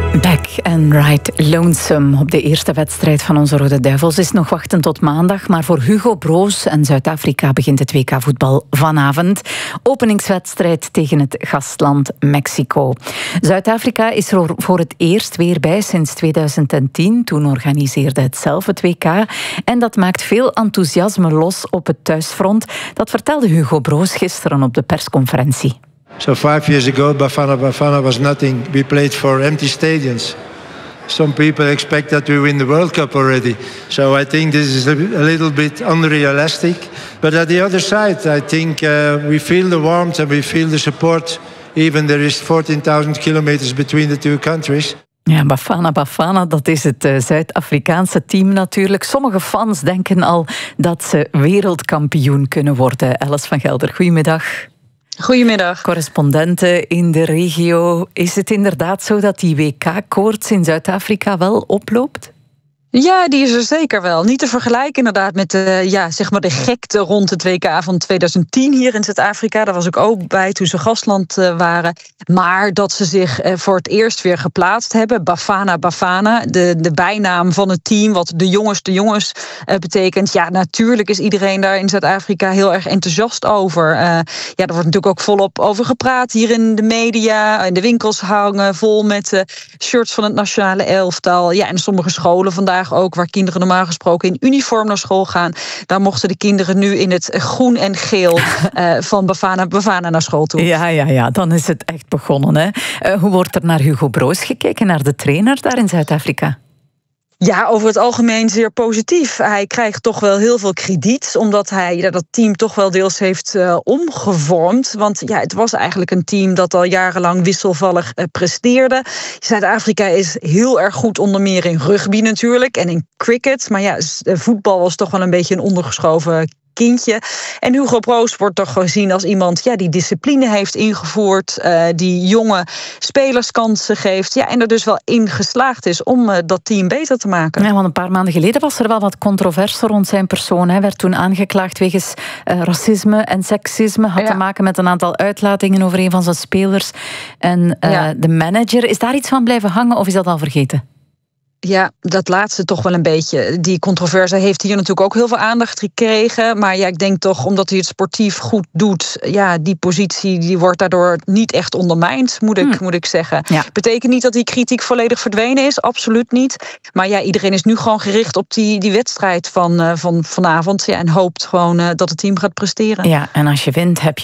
Back and Ride Lonesome op de eerste wedstrijd van onze Rode Duivels is nog wachten tot maandag, maar voor Hugo Broos en Zuid-Afrika begint het WK-voetbal vanavond. Openingswedstrijd tegen het gastland Mexico. Zuid-Afrika is er voor het eerst weer bij sinds 2010. Toen organiseerde het zelf het WK. En dat maakt veel enthousiasme los op het thuisfront. Dat vertelde Hugo Broos gisteren op de persconferentie. So 5 years ago, Bafana Bafana was nothing. We played for empty stadiums. Some people expect that we win the World Cup already. So I think this is a little bit unrealistic. But at the other side, I think we feel the warmth and we feel the support. Even there is 14,000 kilometers between the two countries. Ja, Bafana Bafana, dat is het Zuid-Afrikaanse team natuurlijk. Sommige fans denken al dat ze wereldkampioen kunnen worden. Alice van Gelder, goedemiddag. Goedemiddag. Correspondenten in de regio. Is het inderdaad zo dat die WK-koorts in Zuid-Afrika wel oploopt? Ja, die is er zeker wel. Niet te vergelijken inderdaad met de gekte rond het WK van 2010 hier in Zuid-Afrika. Daar was ik ook bij toen ze gastland waren. Maar dat ze zich voor het eerst weer geplaatst hebben. Bafana Bafana, de bijnaam van het team, wat de jongens betekent. Ja, natuurlijk is iedereen daar in Zuid-Afrika heel erg enthousiast over. Er wordt natuurlijk ook volop over gepraat hier in de media. In de winkels hangen vol met shirts van het nationale elftal. Ja, en sommige scholen vandaag ook, waar kinderen normaal gesproken in uniform naar school gaan. Daar mochten de kinderen nu in het groen en geel van Bafana naar school toe. Ja, dan is het echt begonnen. Hè? Hoe wordt er naar Hugo Broos gekeken, naar de trainer daar in Zuid-Afrika? Ja, over het algemeen zeer positief. Hij krijgt toch wel heel veel krediet, omdat hij dat team toch wel deels heeft omgevormd. Want ja, het was eigenlijk een team dat al jarenlang wisselvallig presteerde. Zuid-Afrika is heel erg goed, onder meer in rugby natuurlijk en in cricket. Maar ja, voetbal was toch wel een beetje een ondergeschoven kindje. En Hugo Broos wordt toch gezien als iemand die discipline heeft ingevoerd, die jonge spelers kansen geeft, en er dus wel in geslaagd is om dat team beter te maken. Ja, want een paar maanden geleden was er wel wat controverse rond zijn persoon. Hij werd toen aangeklaagd wegens racisme en seksisme. Had te maken met een aantal uitlatingen over een van zijn spelers. En de manager, is daar iets van blijven hangen of is dat al vergeten? Ja, dat laatste toch wel een beetje. Die controverse heeft hier natuurlijk ook heel veel aandacht gekregen. Maar ik denk toch, omdat hij het sportief goed doet, die positie die wordt daardoor niet echt ondermijnd, moet ik zeggen. Ja. Betekent niet dat die kritiek volledig verdwenen is, absoluut niet. Maar iedereen is nu gewoon gericht op die wedstrijd van vanavond. En hoopt gewoon dat het team gaat presteren. Ja, en als je wint heb je